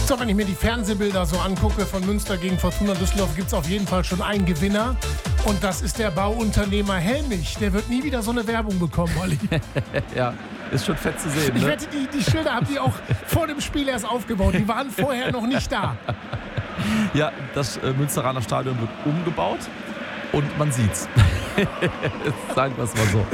So, wenn ich mir die Fernsehbilder so angucke von Münster gegen Fortuna Düsseldorf, gibt es auf jeden Fall schon einen Gewinner. Und das ist der Bauunternehmer Helmich. Der wird nie wieder so eine Werbung bekommen, Olli. Ja, ist schon fett zu sehen. Ich Ne? wette, die Schilder haben die auch vor dem Spiel erst aufgebaut. Die waren vorher noch nicht da. Ja, das Münsteraner Stadion wird umgebaut und man sieht's. Sagen wir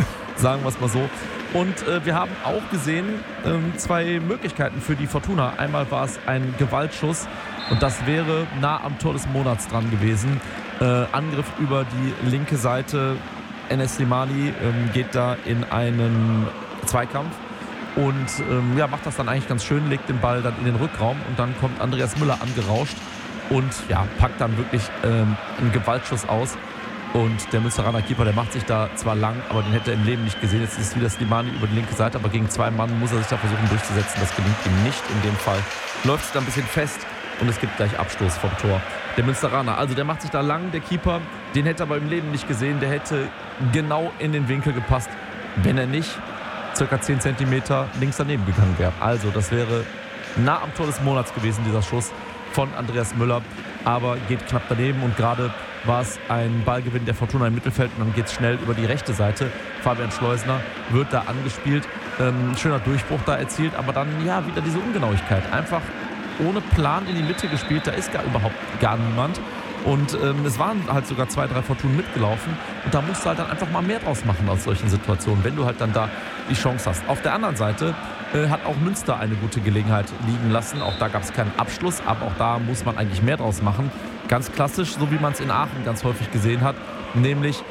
es mal so. Und wir haben auch gesehen, zwei Möglichkeiten für die Fortuna. Einmal war es ein Gewaltschuss und das wäre nah am Tor des Monats dran gewesen. Angriff über die linke Seite. Enes Slimani geht da in einen Zweikampf und macht das dann eigentlich ganz schön, legt den Ball dann in den Rückraum und dann kommt Andreas Müller angerauscht und packt dann wirklich einen Gewaltschuss aus. Und der Münsteraner Keeper, der macht sich da zwar lang, aber den hätte er im Leben nicht gesehen. Jetzt ist wieder Slimani über die linke Seite, aber gegen zwei Mann muss er sich da versuchen durchzusetzen. Das gelingt ihm nicht in dem Fall. Läuft es da ein bisschen fest und es gibt gleich Abstoß vom Tor. Der Münsteraner, also der macht sich da lang, der Keeper, den hätte er aber im Leben nicht gesehen. Der hätte genau in den Winkel gepasst, wenn er nicht circa 10 cm links daneben gegangen wäre. Also das wäre nah am Tor des Monats gewesen, dieser Schuss von Andreas Müller, aber geht knapp daneben und gerade war es ein Ballgewinn der Fortuna im Mittelfeld und dann geht es schnell über die rechte Seite. Fabian Schleusner wird da angespielt, schöner Durchbruch da erzielt, aber dann wieder diese Ungenauigkeit. Einfach ohne Plan in die Mitte gespielt, da ist überhaupt gar niemand. Und es waren halt sogar 2, 3 Fortunen mitgelaufen und da musst du halt dann einfach mal mehr draus machen aus solchen Situationen, wenn du halt dann da die Chance hast. Auf der anderen Seite hat auch Münster eine gute Gelegenheit liegen lassen. Auch da gab es keinen Abschluss, aber auch da muss man eigentlich mehr draus machen. Ganz klassisch, so wie man es in Aachen ganz häufig gesehen hat, nämlich,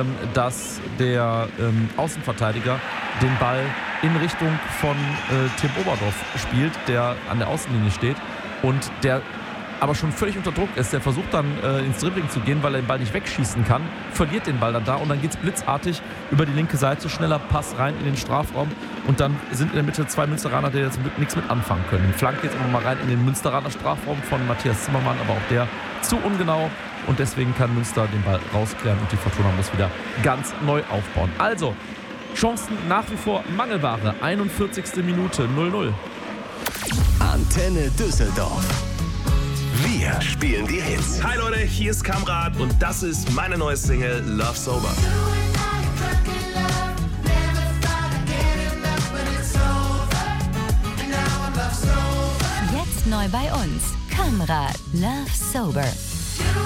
dass der Außenverteidiger den Ball in Richtung von Tim Oberdorf spielt, der an der Außenlinie steht und der aber schon völlig unter Druck ist. Der versucht dann ins Dribbling zu gehen, weil er den Ball nicht wegschießen kann, verliert den Ball dann da und dann geht es blitzartig über die linke Seite, schneller Pass rein in den Strafraum und dann sind in der Mitte 2 Münsteraner, die jetzt nichts mit anfangen können. Die Flanke jetzt immer mal rein in den Münsteraner Strafraum von Matthias Zimmermann, aber auch der zu ungenau und deswegen kann Münster den Ball rausklären und die Fortuna muss wieder ganz neu aufbauen. Also, Chancen nach wie vor Mangelware. 41. Minute, 0-0. Antenne Düsseldorf. Wir spielen die Hits. Hi Leute, hier ist Kamrat und das ist meine neue Single Love Sober. Jetzt neu bei uns. Kamrat Love Sober.